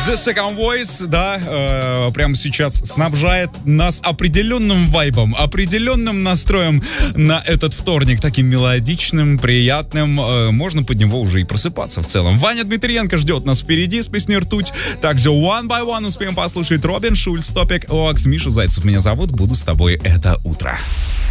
The Second Voice, да, прямо сейчас снабжает нас определенным вайбом, определенным настроем на этот вторник, таким мелодичным, приятным, можно под него уже и просыпаться в целом. Ваня Дмитриенко ждет нас впереди с песней «Ртуть», также One by One успеем послушать Робин Шульц, Топик, Оакс, Миша Зайцев меня зовут, буду с тобой это утро.